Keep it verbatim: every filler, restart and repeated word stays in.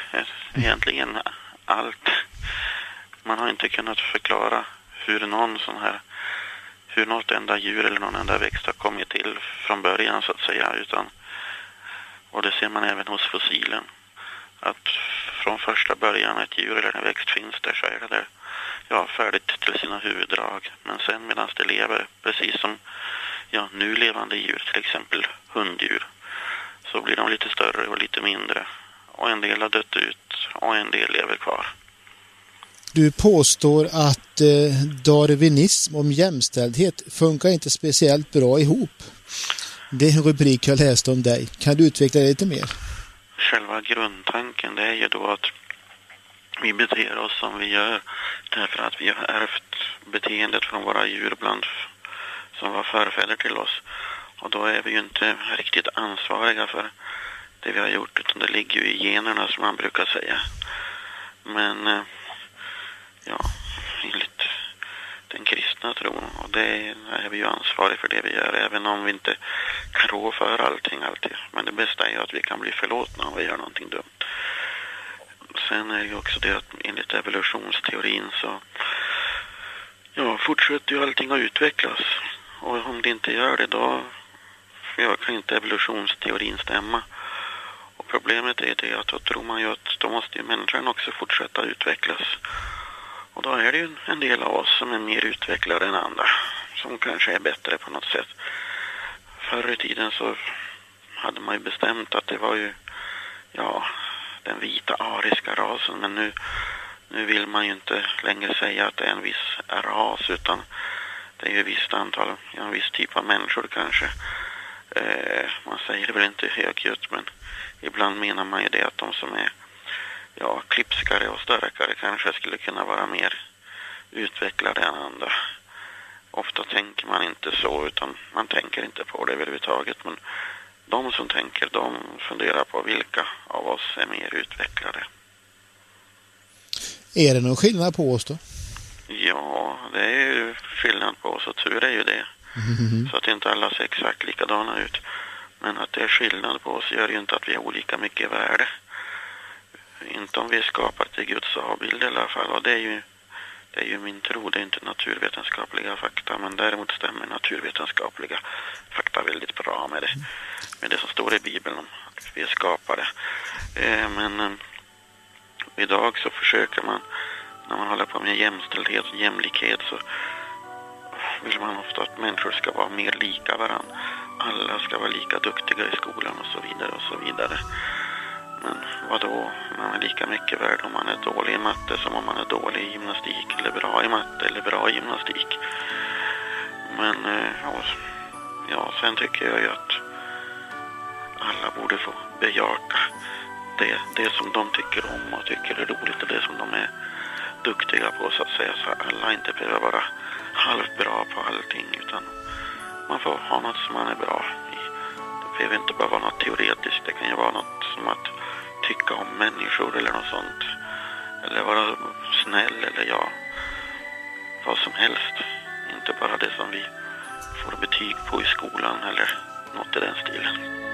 egentligen allt. Man har inte kunnat förklara hur någon sån här, hur något enda djur eller någon enda växt har kommit till från början så att säga, utan, och det ser man även hos fossilen, att från första början ett djur eller en växt finns där, så är det där, ja, färdigt till sina huvuddrag. Men sen medan det lever, precis som ja, nu levande djur, till exempel hunddjur, så blir de lite större och lite mindre, och en del har dött ut och en del lever kvar. Du påstår att eh, darwinism om jämställdhet funkar inte speciellt bra ihop. Det är en rubrik jag läste om dig. Kan du utveckla det lite mer? Själva grundtanken, det är ju då att vi beter oss som vi gör därför att vi har ärvt beteendet från våra djur bland som var förfäder till oss. Och då är vi ju inte riktigt ansvariga för det vi har gjort, utan det ligger ju i generna som man brukar säga. Men eh, ja, enligt den kristna tron, och det är vi ju ansvariga för det vi gör, även om vi inte kan rå för allting alltid. Men det bästa är ju att vi kan bli förlåtna om vi gör någonting dumt. Sen är det ju också det att enligt evolutionsteorin så ja, fortsätter ju allting att utvecklas. Och om det inte gör det, då ja, kan inte evolutionsteorin stämma. Och problemet är det att då tror man ju att då måste ju människan också fortsätta utvecklas. Och då är det ju en del av oss som är mer utvecklade än andra, som kanske är bättre på något sätt. Förr i tiden så hade man ju bestämt att det var ju ja, den vita ariska rasen, men nu, nu vill man ju inte längre säga att det är en viss ras, utan det är ju ett visst antal, ja, en viss typ av människor kanske. Eh, man säger det väl inte högljutt, men ibland menar man ju det att de som är ja, klipskare och starkare kanske skulle kunna vara mer utvecklade än andra. Ofta tänker man inte så, utan man tänker inte på det överhuvudtaget, men de som tänker, de funderar på vilka av oss är mer utvecklade. Är det någon skillnad på oss då? Ja, det är ju skillnad på oss, och tur är ju det. Mm-hmm. Så att inte alla ser exakt likadana ut. Men att det är skillnad på oss gör ju inte att vi har olika mycket värde. Inte om vi är skapade till Guds avbild i alla fall. Och det är ju, det är ju min tro, det är inte naturvetenskapliga fakta. Men däremot stämmer naturvetenskapliga fakta väldigt bra med det. Med det som står i Bibeln om att vi är skapade. Eh, men eh, idag så försöker man, när man håller på med jämställdhet och jämlikhet, så vill man ofta att människor ska vara mer lika varandra. Alla ska vara lika duktiga i skolan och så vidare och så vidare. Men vadå, man är lika mycket värd om man är dålig i matte som om man är dålig i gymnastik, eller bra i matte eller bra i gymnastik. Men ja, ja, sen tycker jag ju att alla borde få bejaka det, det som de tycker om och tycker är roligt, och det som de är duktiga på, så att säga, så alla inte behöver vara halvt bra på allting, utan man får ha något som man är bra i. Det behöver inte bara vara något teoretiskt, det kan ju vara något som att tycka om människor eller något sånt, eller vara snäll, eller ja, vad som helst. Inte bara det som vi får betyg på i skolan eller något i den stilen.